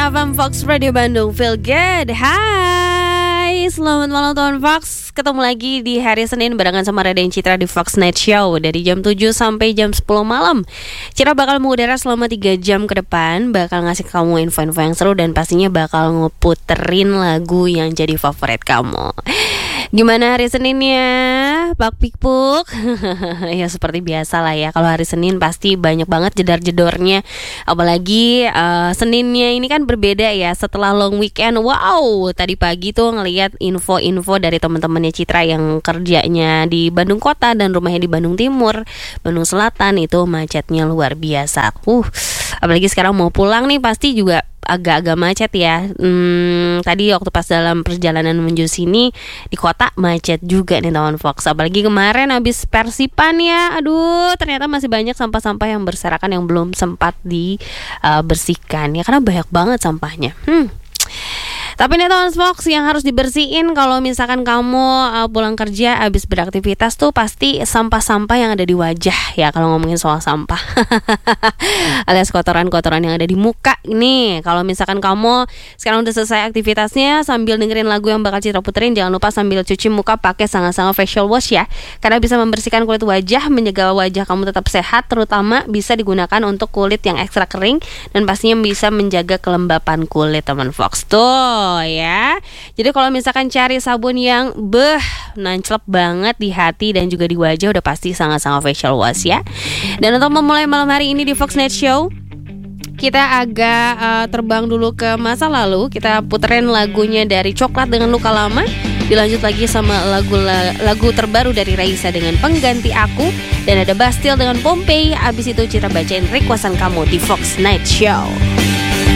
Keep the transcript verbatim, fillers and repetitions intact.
F M Fox Radio Bandung, feel good. Hai, selamat malam teman Fox. Ketemu lagi di hari Senin barengan sama Raden Citra di Fox Night Show dari jam tujuh sampai jam sepuluh malam. Citra bakal mengudara selama tiga jam ke depan, bakal ngasih kamu info-info yang seru dan pastinya bakal ngeputerin lagu yang jadi favorit kamu. Gimana hari Seninnya, Pak Pikpuk? Ya seperti biasa lah ya. Kalau hari Senin pasti banyak banget jedar-jedornya. Apalagi uh, Seninnya ini kan berbeda ya. Setelah long weekend, wow, tadi pagi tuh ngelihat info-info dari teman-temannya Citra yang kerjanya di Bandung Kota dan rumahnya di Bandung Timur, Bandung Selatan, itu macetnya luar biasa. Uh, apalagi sekarang mau pulang nih pasti juga agak-agak macet ya. Hmm, tadi waktu pas dalam perjalanan menuju sini di kota macet juga nih teman Fox. Apalagi kemarin habis Persipan ya. Aduh, ternyata masih banyak sampah-sampah yang berserakan yang belum sempat dibersihkan ya, karena banyak banget sampahnya. Hmm. Tapi nih teman Fox, yang harus dibersihin kalau misalkan kamu uh, pulang kerja habis beraktivitas tuh pasti sampah-sampah yang ada di wajah ya, kalau ngomongin soal sampah. Alias kotoran-kotoran yang ada di muka nih. Kalau misalkan kamu sekarang udah selesai aktivitasnya sambil dengerin lagu yang bakal Citra puterin, jangan lupa sambil cuci muka pakai sangat-sangat facial wash ya, karena bisa membersihkan kulit wajah, menjaga wajah kamu tetap sehat, terutama bisa digunakan untuk kulit yang ekstra kering dan pastinya bisa menjaga kelembapan kulit teman Fox tuh. Oh ya, jadi kalau misalkan cari sabun yang beh nanclep banget di hati dan juga di wajah, udah pasti sangat-sangat facial wash ya. Dan untuk memulai malam hari ini di Fox Night Show, kita agak uh, terbang dulu ke masa lalu. Kita puterin lagunya dari Coklat dengan Luka Lama, dilanjut lagi sama lagu lagu terbaru dari Raisa dengan Pengganti Aku, dan ada Bastille dengan Pompei. Abis itu Citra bacain requestan kamu di Fox Night Show.